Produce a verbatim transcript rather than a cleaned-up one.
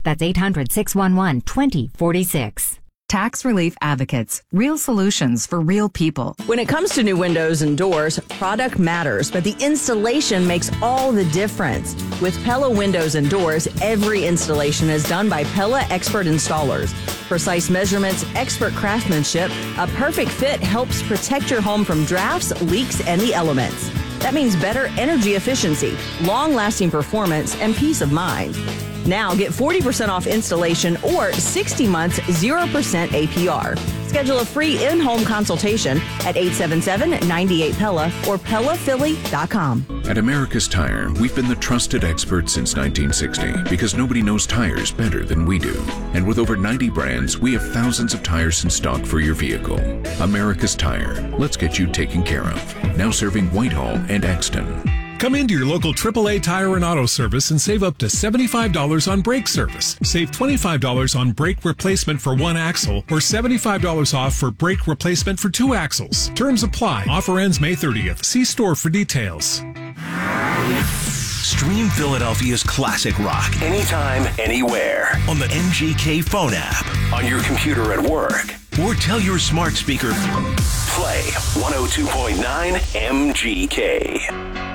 That's eight hundred, six one one, two zero four six. Tax Relief Advocates. Real solutions for real people. When it comes to new windows and doors, product matters, but the installation makes all the difference. With Pella Windows and Doors, every installation is done by Pella expert installers. Precise measurements, expert craftsmanship, a perfect fit helps protect your home from drafts, leaks, and the elements. That means better energy efficiency, long-lasting performance, and peace of mind. Now get forty percent off installation or sixty months, zero percent A P R. Schedule a free in-home consultation at eight seven seven, nine eight, P E L L A or Pella Philly dot com. At America's Tire, we've been the trusted experts since nineteen sixty because nobody knows tires better than we do. And with over ninety brands, we have thousands of tires in stock for your vehicle. America's Tire. Let's get you taken care of. Now serving Whitehall and Exton. Come into your local triple A Tire and Auto Service and save up to seventy-five dollars on brake service. Save twenty-five dollars on brake replacement for one axle or seventy-five dollars off for brake replacement for two axles. Terms apply. Offer ends May thirtieth. See store for details. Stream Philadelphia's classic rock anytime, anywhere on the M G K phone app, on your computer at work, or tell your smart speaker, play one oh two point nine M G K.